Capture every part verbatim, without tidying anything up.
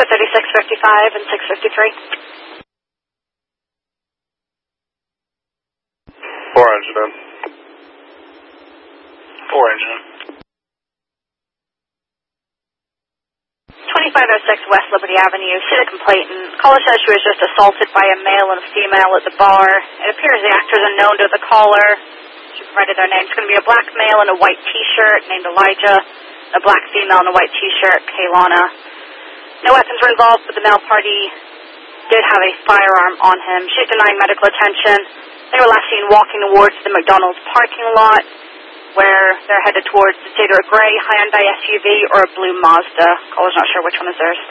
thirty-six fifty-five and six fifty-three. Four engine in. Four engine in. twenty-five oh six West Liberty Avenue, see the complainant. Caller says she was just assaulted by a male and a female at the bar. It appears the actor is unknown to the caller. She provided their names. It's going to be a black male in a white T-shirt named Elijah, a black female in a white T-shirt, Kaylana. No weapons were involved, but the male party did have a firearm on him. She's denying medical attention. They were last seen walking towards the McDonald's parking lot, where they're headed towards it's either a gray Hyundai S U V or a blue Mazda. Caller's not sure which one is theirs.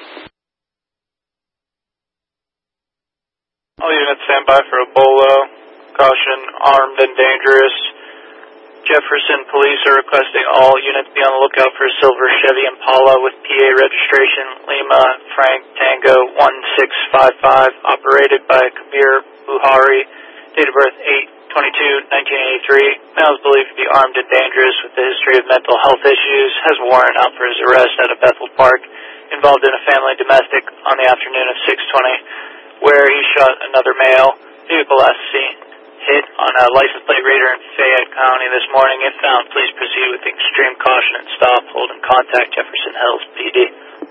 All units stand by for a bolo. Caution, armed and dangerous. Jefferson police are requesting all units be on the lookout for a silver Chevy Impala with P A registration, Lima Frank Tango one six five five, operated by Kabir Buhari, date of birth eight twenty-two nineteen eighty-three. Male is believed to be armed and dangerous with a history of mental health issues, has a warrant out for his arrest out of Bethel Park, involved in a family domestic on the afternoon of six twenty, where he shot another male. Vehicle last seen hit on a license plate reader in Fayette County this morning. If found, please proceed with extreme caution and stop, hold, and contact Jefferson Hills P D.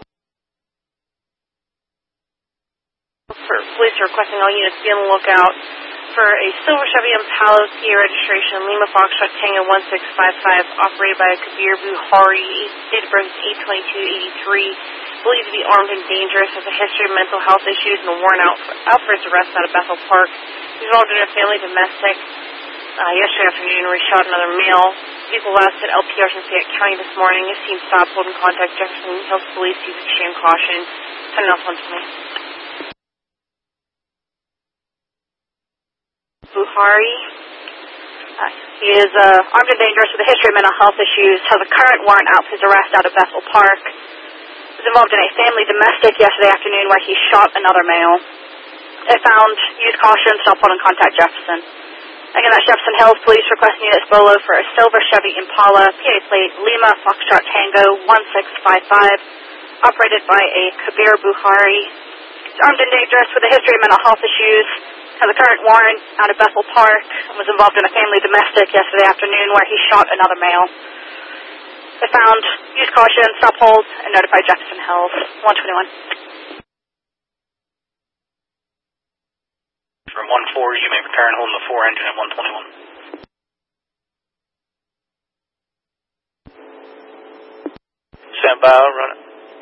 For police are requesting all units be on the lookout for a silver Chevy Impala P A registration, Lima Foxtrot Tango one six five five, operated by Kabir Buhari, date of birth eight twenty-two eighty-three, believed to be armed and dangerous, has a history of mental health issues and a warrant out for, out for his arrest out of Bethel Park. He's involved in a family domestic. Uh, yesterday afternoon, we shot another male. Vehicle last at L P R in Fayette County this morning. His team stopped, hold, and contact Jefferson Hills Police, use extreme caution. Send off one twenty. Buhari. Uh, he is uh, armed and dangerous with a history of mental health issues, has a current warrant out for his arrest out of Bethel Park. Was involved in a family domestic yesterday afternoon where he shot another male. If found, use caution, stop, hold, and contact Jefferson. Again, that's Jefferson Hills Police requesting units below for a silver Chevy Impala, P A plate, Lima Foxtrot Tango one six five five, operated by a Kabir Buhari. He's armed and dangerous with a history of mental health issues, has a current warrant out of Bethel Park, and was involved in a family domestic yesterday afternoon where he shot another male. If found, use caution, stop, hold, and notify Jefferson Hills. one twenty-one. From one four, you may return holding the four engine at one twenty-one. Stand by, I'll run it.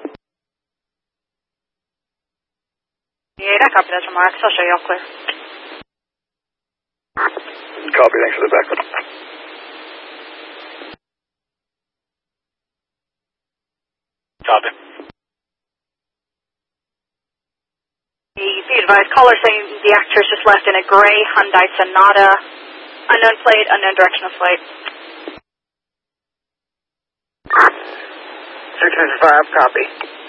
Yeah, that copy those remarks. I'll show you all clear. Copy, thanks for the backup. Copy. Be advised, caller saying the actor is just left in a gray Hyundai Sonata, unknown plate, unknown direction of flight. six five, copy.